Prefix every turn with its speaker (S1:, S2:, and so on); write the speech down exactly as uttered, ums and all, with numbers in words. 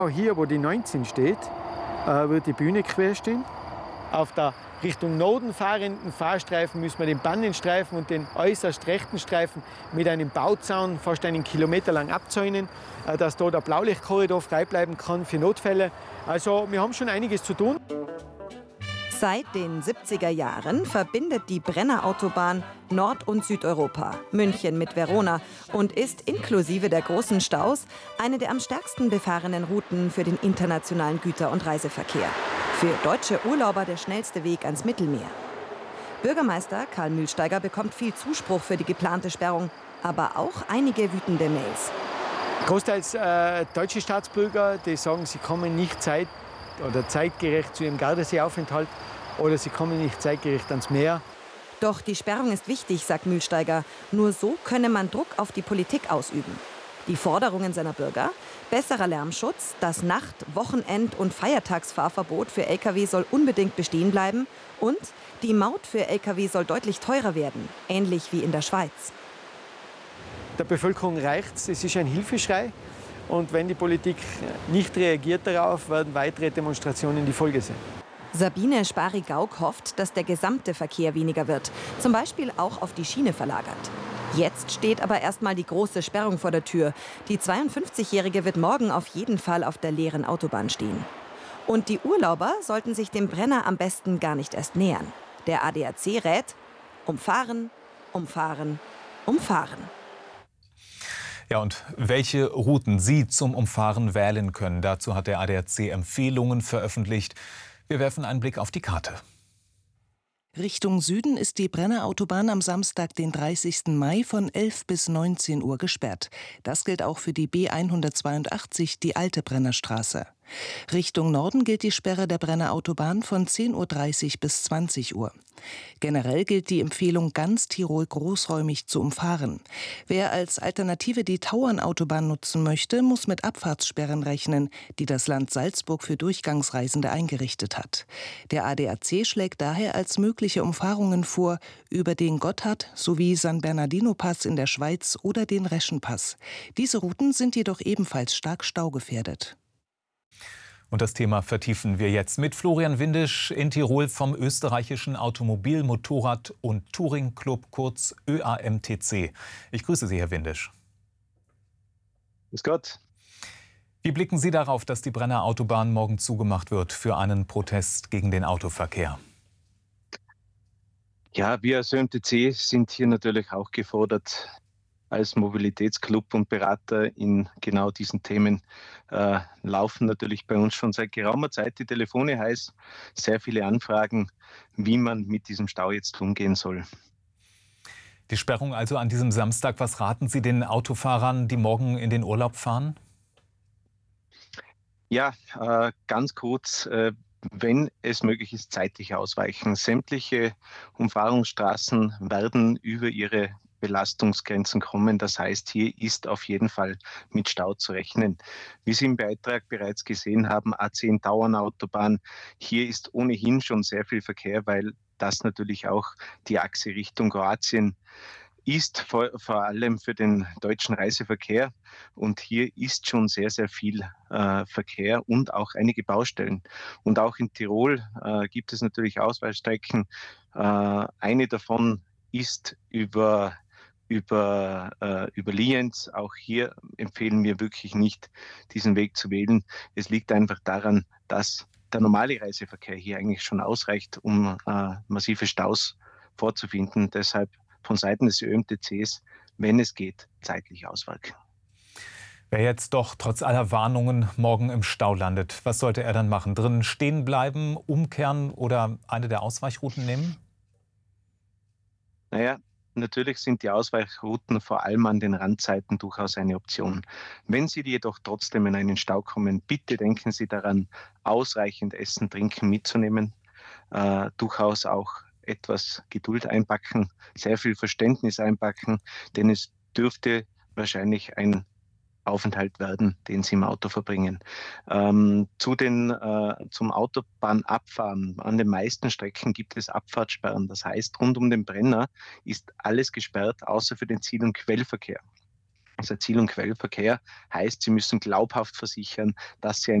S1: Hier, wo die neunzehn steht, wird die Bühne quer stehen. Auf der Richtung Norden fahrenden Fahrstreifen müssen wir den Bannenstreifen und den äußerst rechten Streifen mit einem Bauzaun fast einen Kilometer lang abzäunen, dass da der Blaulichtkorridor frei bleiben kann für Notfälle. Also wir haben schon einiges zu tun.
S2: Seit den siebziger Jahren verbindet die Brenner Autobahn Nord- und Südeuropa, München mit Verona, und ist inklusive der großen Staus eine der am stärksten befahrenen Routen für den internationalen Güter- und Reiseverkehr. Für deutsche Urlauber der schnellste Weg ans Mittelmeer. Bürgermeister Karl Mühlsteiger bekommt viel Zuspruch für die geplante Sperrung, aber auch einige wütende Mails.
S1: Großteils äh, deutsche Staatsbürger, die sagen, sie kommen nicht zeit- oder zeitgerecht zu ihrem Gardaseeaufenthalt oder sie kommen nicht zeitgerecht ans Meer.
S2: Doch die Sperrung ist wichtig, sagt Mühlsteiger. Nur so könne man Druck auf die Politik ausüben. Die Forderungen seiner Bürger: besserer Lärmschutz, das Nacht-, Wochenend- und Feiertagsfahrverbot für Lkw soll unbedingt bestehen bleiben und die Maut für Lkw soll deutlich teurer werden, ähnlich wie in der Schweiz.
S1: Der Bevölkerung reicht's, es ist ein Hilfeschrei. Und wenn die Politik nicht reagiert darauf, werden weitere Demonstrationen die Folge sein.
S2: Sabine Spari-Gauck hofft, dass der gesamte Verkehr weniger wird, zum Beispiel auch auf die Schiene verlagert. Jetzt steht aber erstmal die große Sperrung vor der Tür. Die zweiundfünfzigjährige wird morgen auf jeden Fall auf der leeren Autobahn stehen. Und die Urlauber sollten sich dem Brenner am besten gar nicht erst nähern. Der A D A C rät: umfahren, umfahren, umfahren.
S3: Ja, und welche Routen Sie zum Umfahren wählen können, dazu hat der A D A C Empfehlungen veröffentlicht. Wir werfen einen Blick auf die Karte.
S4: Richtung Süden ist die Brenner Autobahn am Samstag, den dreißigsten Mai, von elf bis neunzehn Uhr gesperrt. Das gilt auch für die B hundertzweiundachtzig, die alte Brennerstraße. Richtung Norden gilt die Sperre der Brenner Autobahn von zehn Uhr dreißig bis zwanzig Uhr. Generell gilt die Empfehlung, ganz Tirol großräumig zu umfahren. Wer als Alternative die Tauernautobahn nutzen möchte, muss mit Abfahrtssperren rechnen, die das Land Salzburg für Durchgangsreisende eingerichtet hat. Der A D A C schlägt daher als mögliche Umfahrungen vor über den Gotthard sowie San Bernardino-Pass in der Schweiz oder den Reschenpass. Diese Routen sind jedoch ebenfalls stark staugefährdet.
S3: Und das Thema vertiefen wir jetzt mit Florian Windisch in Tirol vom österreichischen Automobil-, Motorrad- und Touring-Club, kurz Ö A M T C. Ich grüße Sie, Herr Windisch.
S5: Grüß Gott.
S3: Wie blicken Sie darauf, dass die Brenner Autobahn morgen zugemacht wird für einen Protest gegen den Autoverkehr?
S5: Ja, wir als Ö A M T C sind hier natürlich auch gefordert, als Mobilitätsclub und Berater in genau diesen Themen. Äh, laufen natürlich bei uns schon seit geraumer Zeit die Telefone heiß, sehr viele Anfragen, wie man mit diesem Stau jetzt umgehen soll.
S3: Die Sperrung also an diesem Samstag. Was raten Sie den Autofahrern, die morgen in den Urlaub fahren?
S5: Ja, äh, ganz kurz, äh, wenn es möglich ist, zeitlich ausweichen. Sämtliche Umfahrungsstraßen werden über ihre Belastungsgrenzen kommen. Das heißt, hier ist auf jeden Fall mit Stau zu rechnen. Wie Sie im Beitrag bereits gesehen haben, A zehn Tauernautobahn, hier ist ohnehin schon sehr viel Verkehr, weil das natürlich auch die Achse Richtung Kroatien ist, vor, vor allem für den deutschen Reiseverkehr. Und hier ist schon sehr, sehr viel äh, Verkehr und auch einige Baustellen. Und auch in Tirol äh, gibt es natürlich Ausweichstrecken. Äh, eine davon ist über über, äh, über Lienz. Auch hier empfehlen wir wirklich nicht, diesen Weg zu wählen. Es liegt einfach daran, dass der normale Reiseverkehr hier eigentlich schon ausreicht, um äh, massive Staus vorzufinden. Deshalb von Seiten des Ö A M T Cs, wenn es geht, zeitlich ausweichen.
S3: Wer jetzt doch trotz aller Warnungen morgen im Stau landet, was sollte er dann machen? Drinnen stehen bleiben, umkehren oder eine der Ausweichrouten nehmen?
S5: Naja, natürlich sind die Ausweichrouten vor allem an den Randzeiten durchaus eine Option. Wenn Sie jedoch trotzdem in einen Stau kommen, bitte denken Sie daran, ausreichend Essen, Trinken mitzunehmen, äh, durchaus auch etwas Geduld einpacken, sehr viel Verständnis einpacken, denn es dürfte wahrscheinlich ein Aufenthalt werden, den Sie im Auto verbringen. Ähm, zu den, äh, zum Autobahnabfahren. An den meisten Strecken gibt es Abfahrtssperren. Das heißt, rund um den Brenner ist alles gesperrt, außer für den Ziel- und Quellverkehr. Also Ziel- und Quellverkehr heißt, Sie müssen glaubhaft versichern, dass Sie ein